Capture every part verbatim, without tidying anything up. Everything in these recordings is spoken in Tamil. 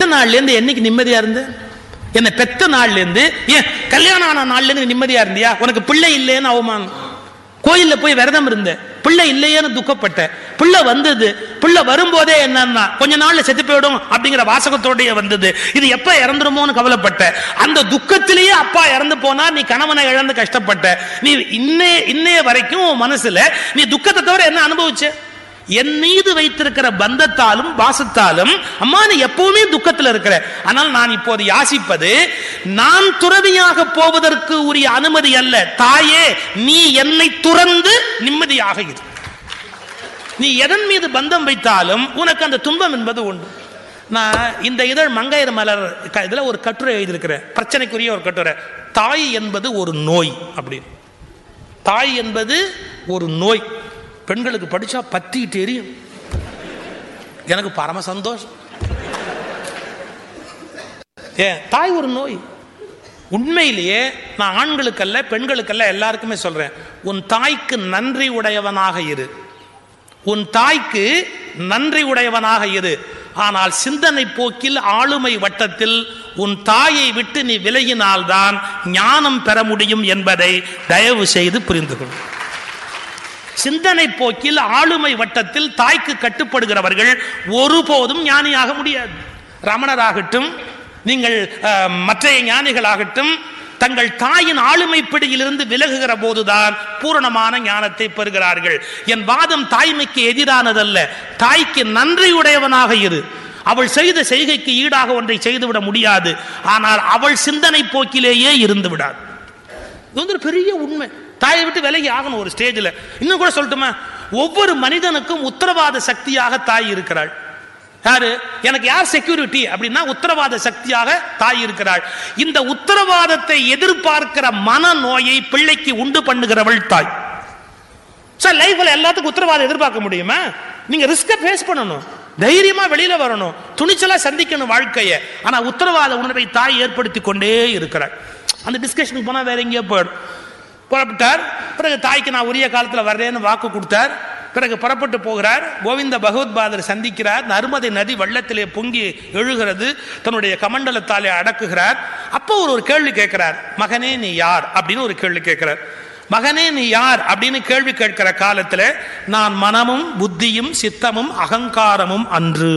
நாள்ல இருந்து என்னைக்கு நிம்மதியா இருந்து? என்ன பெத்த நாள்ல இருந்து, ஏன் கல்யாணம் ஆன நாள்ல இருந்து நிம்மதியா இருந்தியா? உனக்கு பிள்ளை இல்லைன்னு அவமானம். கோயில்ல போய் விரதம் இருந்த, பிள்ளை இல்லையேன்னு துக்கப்பட்ட, பிள்ளை வந்தது, பிள்ளை வரும்போதே என்னன்னா கொஞ்ச நாள்ல செத்து போயிடும் அப்படிங்கிற வாசகத்தோடய வந்தது. இது எப்ப இறந்துருமோன்னு கவலைப்பட்ட. அந்த துக்கத்திலேயே அப்பா இறந்து போனா நீ கணவனை இழந்து கஷ்டப்பட்ட. நீ இன்னே இன்னைய வரைக்கும் மனசுல நீ துக்கத்தை தவிர என்ன அனுபவிச்ச? என் மீது வைத்திருக்கிற பந்தத்தாலும் வாசத்தாலும் அம்மா நீ எப்பவுமே துக்கத்தில் இருக்கிற. ஆனால் நான் இப்போது யாசிப்பது, நான் துறவியாக போவதற்கு உரிய அனுமதி அல்ல. தாயே, நீ என்னை துறந்து நிம்மதியாக இரு. நீ எதன் மீது பந்தம் வைத்தாலும் உனக்கு அந்த துன்பம் என்பது உண்டு. நான் இந்த இதழ் மங்கையர் மலர் இதுல ஒரு கட்டுரை எழுதியிருக்கிறேன், பிரச்சனைக்குரிய ஒரு கட்டுரை. தாய் என்பது ஒரு நோய் அப்படின்னு. தாய் என்பது ஒரு நோய். பெண்களுக்கு படிச்சா பத்திட்டு எரியும். எனக்கு பரம சந்தோஷம். ஏன் தாய் ஒரு நோய். உண்மையிலேயே நான் ஆண்களுக்கல்ல பெண்களுக்கல்ல எல்லாருக்குமே சொல்றேன், உன் தாய்க்கு நன்றி உடையவனாக இரு. உன் தாய்க்கு நன்றி உடையவனாக இரு. ஆனால் சிந்தனை போக்கில் ஆளுமை வட்டத்தில் உன் தாயை விட்டு நீ விலகினால்தான் ஞானம் பெற முடியும் என்பதை தயவு செய்து புரிந்து கொள். சிந்தனை போக்கில் ஆளுமை வட்டத்தில் தாய்க்கு கட்டுப்படுகிறவர்கள் ஒருபோதும் ஞானியாக முடியாது. ரமணராகட்டும், நீங்கள் மற்ற ஞானிகளாகட்டும், தங்கள் தாயின் ஆளுமை பிடியிலிருந்து விலகுகிற போதுதான் பூரணமான ஞானத்தை பெறுகிறார்கள். என் வாதம் தாய்மைக்கு எதிரானதல்ல. தாய்க்கு நன்றியுடையவனாக இரு. அவள் செய்த செய்கைக்கு ஈடாக ஒன்றை செய்துவிட முடியாது, ஆனால் அவள் சிந்தனை போக்கிலேயே இருந்து விடாது. இது வந்து பெரிய உண்மை. தாயை விட்டு விலகி ஆகணும் ஒரு ஸ்டேஜில். இன்னும் கூட சொல்லட்டுமா, ஒவ்வொரு மனிதனுக்கும் உத்தரவாத சக்தியாக தாய் இருக்கிறாள். யாரு? எனக்கு யார் செக்யூரிட்டி அப்படின்னா உத்தரவாத சக்தியாக தாய் இருக்கிறாள். இந்த உத்தரவாதத்தை எதிர்பார்க்கிற மன நோயை பிள்ளைக்கு உண்டு பண்ணுகிறவள் தாய். சார், லைஃப்ல எல்லாத்துக்கும் உத்தரவாதம் எதிர்பார்க்க முடியுமா? நீங்க ரிஸ்க ஃபேஸ் பண்ணணும், தைரியமா வெளியில வரணும், துணிச்சலா சந்திக்கணும் வாழ்க்கையை. ஆனா உத்தரவாத உணர்வை தாய் ஏற்படுத்தி கொண்டே இருக்கிறாள். அந்த டிஸ்கஷனுக்கு போனா வேற எங்கேயோ போயிடும். புறப்பட்டார். பிறகு தாய்க்கு நான் உரிய காலத்தில் வர்றேன்னு வாக்கு கொடுத்தார். பிறகு புறப்பட்டு போகிறார். கோவிந்த பகவத்பாதர் சந்திக்கிறார். நர்மதை நதி வெள்ளத்திலே பொங்கி எழுகிறது. தன்னுடைய கமண்டலத்தாலே அடக்குகிறார். அப்போ ஒரு ஒரு கேள்வி கேட்கிறார், மகனே நீ யார் அப்படின்னு ஒரு கேள்வி கேட்கிறார். மகனே நீ யார் அப்படின்னு கேள்வி கேட்கிற காலத்தில், நான் மனமும் புத்தியும் சித்தமும் அகங்காரமும் அன்று,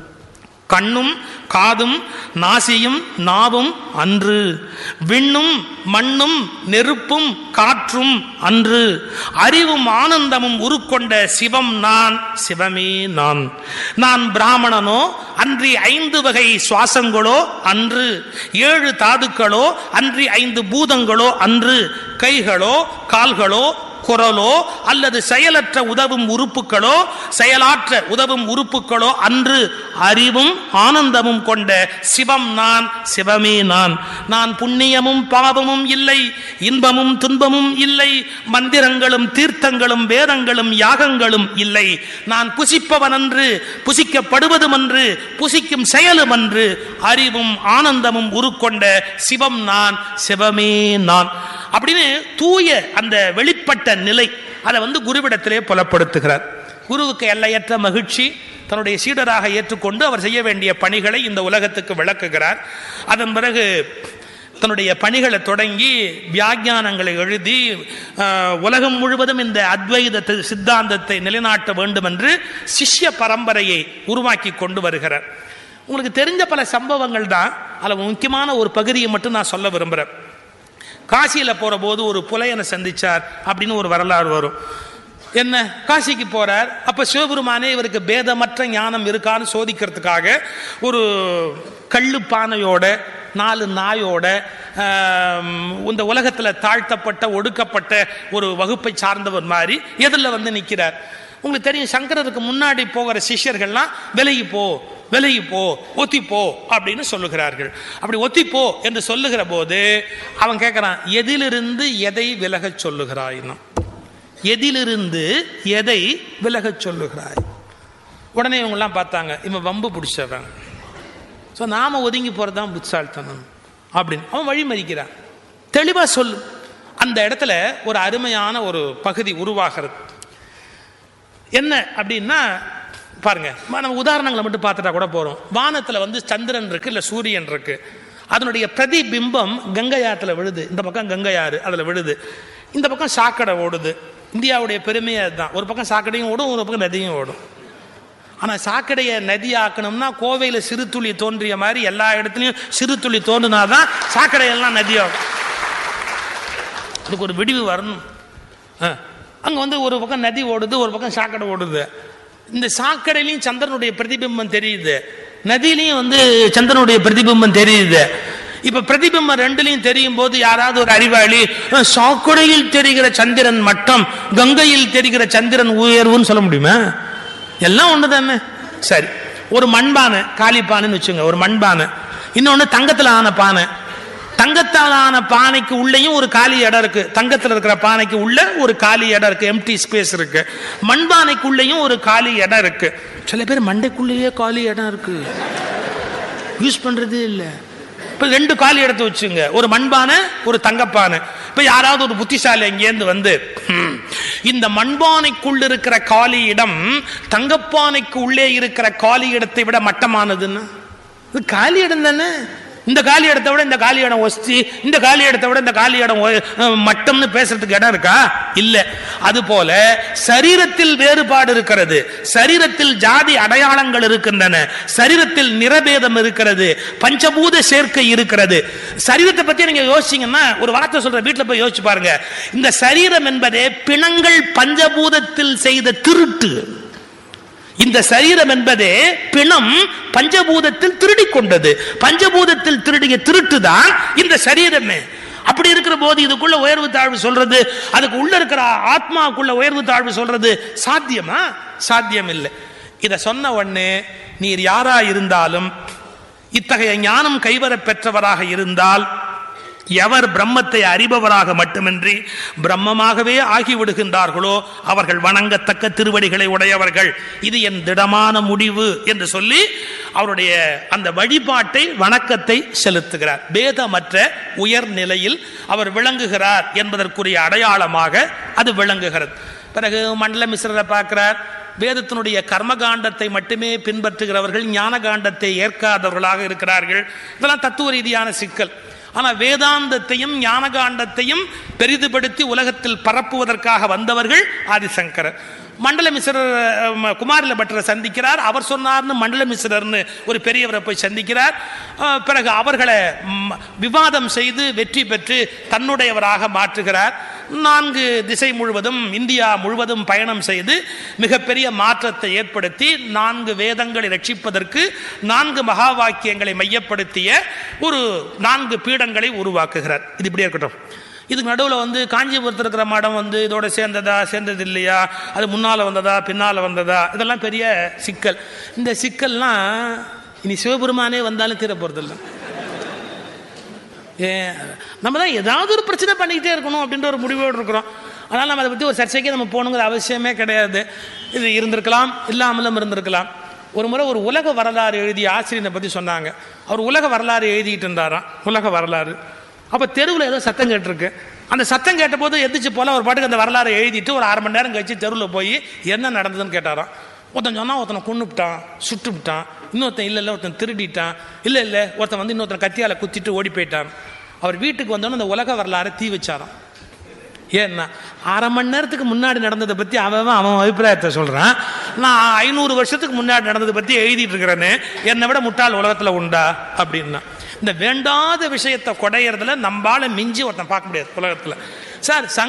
கண்ணும் காதும் நாசியும் நாவும் அன்று, விண்ணும் மண்ணும் நெருப்பும் காற்றும் அன்று, அறிவும் ஆனந்தமும் உருக்கொண்ட சிவம் நான், சிவமே நான். நான் பிராமணனோ அன்றி ஐந்து வகை சுவாசங்களோ அன்று, ஏழு தாதுக்களோ அன்றி ஐந்து பூதங்களோ அன்று, கைகளோ கால்களோ குரலோ அல்லது செயலற்ற உதவும் உறுப்புகளோ செயலாற்ற உதவும் உறுப்புகளோ அன்று, அறிவும் ஆனந்தமும் கொண்ட சிவம் நான், சிவமே நான். நான் புண்ணியமும் பாவமும் இல்லை, இன்பமும் துன்பமும் இல்லை, மந்திரங்களும் தீர்த்தங்களும் வேதங்களும் யாகங்களும் இல்லை. நான் புசிப்பவன் அன்று, புசிக்கப்படுவதும் அன்று, புசிக்கும் செயலும் அன்று, அறிவும் ஆனந்தமும் உருக்கொண்ட சிவம் நான், சிவமே நான் அப்படின்னு தூய அந்த வெளிப்பட்ட நிலை அதை வந்து குருவிடத்திலே புலப்படுத்துகிறார். குருவுக்கு எல்லையற்ற மகிழ்ச்சி. தன்னுடைய சீடராக ஏற்றுக்கொண்டு அவர் செய்ய வேண்டிய பணிகளை இந்த உலகத்துக்கு விளக்குகிறார். அதன் பிறகு தன்னுடைய பணிகளை தொடங்கி வியாக்கியானங்களை எழுதி உலகம் முழுவதும் இந்த அத்வைத சித்தாந்தத்தை நிலைநாட்ட வேண்டும் என்று சிஷ்ய பரம்பரையை உருவாக்கி கொண்டு வருகிறார். உங்களுக்கு தெரிஞ்ச பல சம்பவங்கள் தான். அதில் முக்கியமான ஒரு பகுதியை மட்டும் நான் சொல்ல விரும்புகிறேன். காசியில் போகிற போது ஒரு புலையனை சந்திச்சார் அப்படின்னு ஒரு வரலாறு வரும். என்ன, காசிக்கு போறார். அப்ப சிவபெருமானே இவருக்கு பேதமற்ற ஞானம் இருக்கான்னு சோதிக்கிறதுக்காக ஒரு கள்ளு பானையோட நாலு நாயோட இந்த உலகத்தில் தாழ்த்தப்பட்ட ஒடுக்கப்பட்ட ஒரு வகுப்பை சார்ந்தவர் மாதிரி எதிரில் வந்து நிற்கிறார். உங்களுக்கு தெரியும், சங்கரருக்கு முன்னாடி போகிற சிஷ்யர்கள்லாம் விலகி போ விலகி போ ஒத்தி போ அப்படின்னு சொல்லுகிறார்கள். அப்படி ஒத்தி போ என்று சொல்லுகிற போது அவன் கேட்கிறான், எதிலிருந்து எதை விலகச் சொல்லுகிறாய்? எதிலிருந்து எதை விலகச் சொல்லுகிறாய்? உடனே இவங்கெல்லாம் பார்த்தாங்க, இவன் வம்பு பிடிச்சவன், ஸோ நாம ஒதுங்கி போறதுதான் புத்தாழ்த்தனம் அப்படின்னு அவன் வழி மறிக்கிறான். தெளிவா சொல்லு. அந்த இடத்துல ஒரு அருமையான ஒரு பகுதி உருவாகிறது. என்ன அப்படின்னா, பாருங்க, நம்ம உதாரணங்களை மட்டும் பார்த்துட்டா கூட போறோம். வானத்துல வந்து சந்திரன் இருக்கு, இல்ல சூரியன் இருக்கு. அதனுடைய பிரதிபிம்பம் கங்கை ஆற்றுல விழுது. இந்த பக்கம் கங்கை ஆறு அதுல விழுது, இந்த பக்கம் சாக்கடை ஓடுது. இந்தியாவுடைய பெருமையே அதுதான். ஒரு பக்கம் சாக்கடையும் ஓடும், ஒரு பக்கம் நதியும் ஓடும். ஆனா சாக்கடையை நதி ஆக்கணும்னா கோவையில சிறு துளி தோன்றிய மாதிரி எல்லா இடத்துலையும் சிறு துளி தோன்றினாதான் சாக்கடையெல்லாம் நதியாகும். அதுக்கு ஒரு விடிவு வரணும். அங்க வந்து ஒரு பக்கம் நதி ஓடுது, ஒரு பக்கம் சாக்கடை ஓடுது. இந்த சாக்கடையிலையும் சந்திரனுடைய பிரதிபிம்பம் தெரியுது, நதியிலையும் வந்து சந்திரனுடைய பிரதிபிம்பம் தெரியுது. இப்ப பிரதிபிம்பம் ரெண்டுலையும் தெரியும் போது யாராவது ஒரு அறிவாளி சாக்கடையில் தெரிகிற சந்திரன் மட்டம், கங்கையில் தெரிகிற சந்திரன் உயர்வுன்னு சொல்ல முடியுமா? எல்லாம் ஒண்ணு தானே. சரி, ஒரு மண்பானை, காலிப்பானைன்னு வச்சுங்க, ஒரு மண்பானை. இன்னொன்னு தங்கத்துல ஆன பானை. தங்கத்தால் ஆன பானைக்கு உள்ளேயும் ஒரு காலி இடம் இருக்கு. தங்கத்தில் இருக்கிற பானைக்கு உள்ள ஒரு காலி இடம் இருக்கு, எம்டி ஸ்பேஸ் இருக்கு. மண்பானைக்குள்ளேயும் ஒரு காலி இடம் இருக்கு. சில பேர் மண்டைக்குள்ளேயே காலி இடம் இருக்கு, யூஸ் பண்றதே இல்லை. இப்ப ரெண்டு காலி இடத்தை வச்சுங்க, ஒரு மண்பானை ஒரு தங்கப்பானை. இப்ப யாராவது ஒரு புத்திசாலி அங்கேருந்து வந்து இந்த மண்பானைக்குள்ள இருக்கிற காலி இடம் தங்கப்பானைக்கு உள்ளே இருக்கிற காலி இடத்தை விட மட்டமானதுன்னா, இது காலி இடம் தானே. இந்த காலி இடத்தை விட இந்த காலி இடம் ஒஸ்தி, இந்த காலி இடத்தை விட இந்த காலி இடம் மட்டம்னு பேசுறதுக்கு இடம் இருக்கா? இல்ல. அது போல சரீரத்தில் வேறுபாடு இருக்கிறது, சரீரத்தில் ஜாதி அடையாளங்கள் இருக்கின்றன, சரீரத்தில் நிறபேதம் இருக்கிறது, பஞ்சபூத சேர்க்கை இருக்கிறது. சரீரத்தை பத்தி நீங்க யோசிச்சீங்கன்னா ஒரு வார்த்தை சொல்ற, வீட்டுல போய் யோசிச்சு பாருங்க. இந்த சரீரம் என்பதே பிணங்கள் பஞ்சபூதத்தில் செய்த திருட்டு. இந்த சரீரம் என்பதே பிணம் பஞ்சபூதத்தில் திருடி கொண்டது. பஞ்சபூதத்தில் திருடிய திருட்டுதான் இந்த சரீரமே. அப்படி இருக்கிற போது இதுக்குள்ள உயர்வு தாழ்வு சொல்றது, அதுக்கு உள்ள இருக்கிற ஆத்மாக்குள்ள உயர்வு தாழ்வு சொல்றது சாத்தியமா? சாத்தியம் இல்லை. இத சொன்ன உடனே நீர் யாரா இருந்தாலும், இத்தகைய ஞானம் கைவர பெற்றவராக இருந்தால், எவர் பிரம்மத்தை அறிபவராக மட்டுமின்றி பிரம்மமாகவே ஆகிவிடுகின்றார்களோ அவர்கள் வணங்கத்தக்க திருவடிகளை உடையவர்கள். இது என் திடமான முடிவு என்று சொல்லி அவருடைய அந்த வழிபாட்டை, வணக்கத்தை செலுத்துகிறார். பேதமற்ற உயர் நிலையில் அவர் விளங்குகிறார் என்பதற்குரிய அடையாளமாக அது விளங்குகிறது. பிறகு மண்டல மிஸ்ரரை பார்க்கிறார். வேதத்தினுடைய கர்மகாண்டத்தை மட்டுமே பின்பற்றுகிறவர்கள் ஞான காண்டத்தை ஏற்காதவர்களாக இருக்கிறார்கள். இதெல்லாம் தத்துவ ரீதியான சிக்கல். ஆனா வேதாந்தத்தையும் ஞான காண்டத்தையும் பெரிதுபடுத்தி உலகத்தில் பரப்புவதற்காக வந்தவர்கள் ஆதிசங்கரர். மண்டல மிஸ்ரர் குமாரில பட்டரை சந்திக்கிறார். அவர் சொன்னார்னு மண்டல மிஸ்ரர்னு ஒரு பெரியவரை போய் சந்திக்கிறார். பிறகு அவர்களை விவாதம் செய்து வெற்றி பெற்று தன்னுடையவராக மாற்றுகிறார். நான்கு திசை முழுவதும், இந்தியா முழுவதும் பயணம் செய்து மிகப்பெரிய மாற்றத்தை ஏற்படுத்தி நான்கு வேதங்களை ரட்சிப்பதற்கு நான்கு மகா வாக்கியங்களை மையப்படுத்திய ஒரு நான்கு பீடங்களை உருவாக்குகிறார். இது இப்படியே இருக்கட்டும். இதுக்கு நடுவில் வந்து காஞ்சிபுரத்தில் இருக்கிற மடம் வந்து இதோட சேர்ந்ததா சேர்ந்தது இல்லையா, அது முன்னால் வந்ததா பின்னால் வந்ததா, இதெல்லாம் பெரிய சிக்கல். இந்த சிக்கல்லாம் இனி சிவபெருமானே வந்தாலும் தீர போகிறதில்லை. ஏ நம்ம தான் ஏதாவது ஒரு பிரச்சனை பண்ணிக்கிட்டே இருக்கணும் அப்படின்ற ஒரு முடிவோடு இருக்கிறோம். அதனால் நம்ம அதை பற்றி ஒரு சர்ச்சைக்கே நம்ம போகணுங்கிற அவசியமே கிடையாது. இது இருந்திருக்கலாம், இல்லாமலும் இருந்திருக்கலாம். ஒரு முறை ஒரு உலக வரலாறு எழுதிய ஆசிரியரை பற்றி சொன்னாங்க. அவர் உலக வரலாறு எழுதிட்டு இருந்தாராம், உலக வரலாறு. அப்போ தெருவில் ஏதோ சத்தம் கேட்டிருக்கு. அந்த சத்தம் கேட்ட போது எந்திரிச்சு போல ஒரு பாட்டுக்கு அந்த வரலாறு எழுதிட்டு ஒரு அரை மணி நேரம் கழிச்சு தெருவில் போய் என்ன நடந்ததுன்னு கேட்டாராம். ஒருத்தன் சொன்னால் ஒருத்தனை கொண்டுவிட்டான், சுட்டுவிட்டான். இன்னொருத்தன் இல்லை இல்லை ஒருத்தன் திருடிட்டான், இல்லை இல்லை ஒருத்தன் வந்து இன்னொருத்தனை கத்தியால் குத்திட்டு ஓடி போயிட்டான். அவர் வீட்டுக்கு வந்தோன்னு அந்த உலக வரலாறு தீ வச்சாராம். ஏன்னா அரை மணி நேரத்துக்கு முன்னாடி நடந்ததை பற்றி அவன் அவன் அபிப்பிராயத்தை சொல்கிறான். நான் ஐநூறு வருஷத்துக்கு முன்னாடி நடந்ததை பற்றி எழுதிட்டு இருக்கிறேன்னு, என்னை விட முட்டாள் உலகத்தில் உண்டா அப்படின்னா. இந்த வேண்டாத விஷயத்தை குடையிறதுல நம்பால மிஞ்சி ஒருத்தன் பார்க்க முடியாது உலகத்தில். சார்